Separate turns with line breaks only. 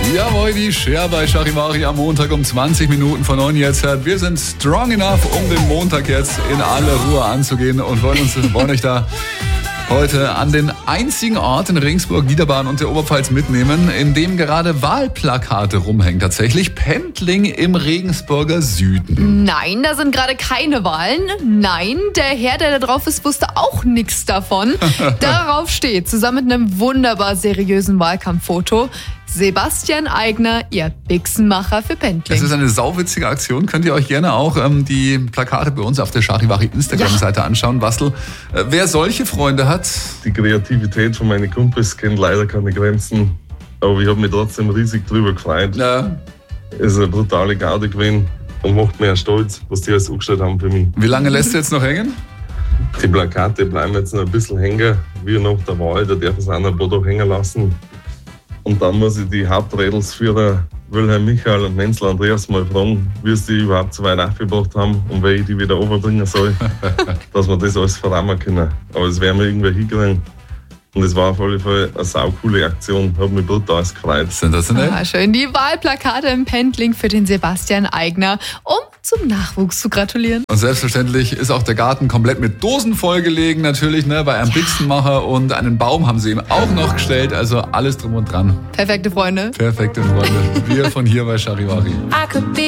Jawohl, die Share bei Charivari am Montag um 20 Minuten von 9 jetzt. Wir sind strong enough, um den Montag jetzt in aller Ruhe anzugehen und wollen euch da heute an den einzigen Ort in Regensburg, Niederbayern und der Oberpfalz mitnehmen, in dem gerade Wahlplakate rumhängen. Tatsächlich Pendling im Regensburger Süden.
Nein, da sind gerade keine Wahlen. Nein, der Herr, der da drauf ist, wusste auch nichts davon. Darauf steht, zusammen mit einem wunderbar seriösen Wahlkampffoto, Sebastian Aigner, ihr Bixenmacher für Pendling.
Das ist eine sauwitzige Aktion. Könnt ihr euch gerne auch die Plakate bei uns auf der Charivari Instagram-Seite anschauen. Wastel, wer solche Freunde hat...
Die Kreativität von meinen Kumpels kennt leider keine Grenzen. Aber ich habe mich trotzdem riesig drüber gefreut.
Ja.
Es ist eine brutale Garde gewesen und macht mir stolz, was die alles angestellt haben für mich.
Wie lange lässt du jetzt noch hängen?
Die Plakate bleiben jetzt noch ein bisschen hängen, wie nach der Wahl. Da darf es auch noch ein paar Tage hängen lassen. Und dann muss ich die Haupträdelsführer Wilhelm Michael und Menzel Andreas mal fragen, wie sie die überhaupt so weit aufgebracht haben und wie ich die wieder overbringen soll, dass wir das alles verrahmen können. Aber das werden wir irgendwie hinkriegen. Und es war auf alle Fälle eine saucoole Aktion. Hat mich brutal gefreut.
Sensationell.
Schön, die Wahlplakate im Pendling für den Sebastian Aigner, um zum Nachwuchs zu gratulieren.
Und selbstverständlich ist auch der Garten komplett mit Dosen vollgelegen, natürlich, bei einem Bixenmacher, und einen Baum haben sie ihm auch noch gestellt, also alles drum und dran.
Perfekte Freunde.
Perfekte Freunde. Wir von hier bei Charivari.